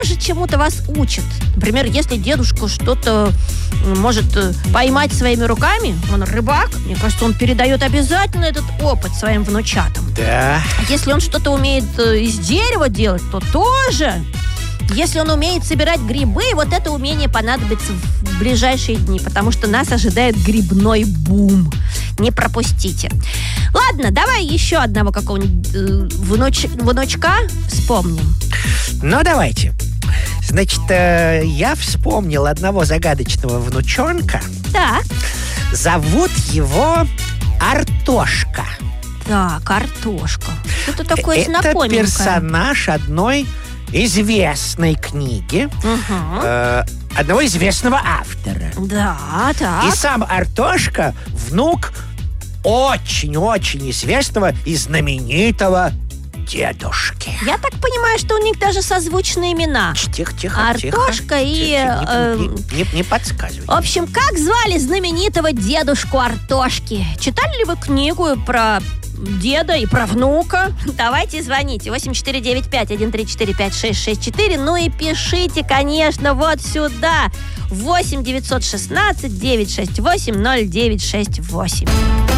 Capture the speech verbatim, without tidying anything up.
же чему-то вас учит. Например, если дедушка что-то может поймать своими руками, он рыбак, мне кажется, он передает обязательно этот опыт своим внучатам. Да. Если он что-то умеет из дерева делать, то тоже. Если он умеет собирать грибы, вот это умение понадобится в ближайшие дни, потому что нас ожидает грибной бум. Не пропустите. Ладно, давай еще одного какого-нибудь э, внуч... внучка вспомним. Ну, давайте. Значит, э, я вспомнил одного загадочного внучонка. Так. Зовут его Артошка. Так, Артошка. Что-то такое знакоменькое. Это персонаж одной известной книги, угу. э, одного известного автора. Да, так. И сам Артошка внук очень-очень известного и знаменитого дедушки. Я так понимаю, что у них даже созвучные имена. Тихо, тихо, Артошка тихо. и... Не, э, не, не, не подсказывай. В общем, как звали знаменитого дедушку Артошки? Читали ли вы книгу про деда и про внука? Давайте звоните. восемь четыре девять пять один три четыре пять шесть шесть четыре. Ну и пишите, конечно, вот сюда. восемь девятьсот шестнадцать девятьсот шестьдесят восемь ноль девять шесть восемь.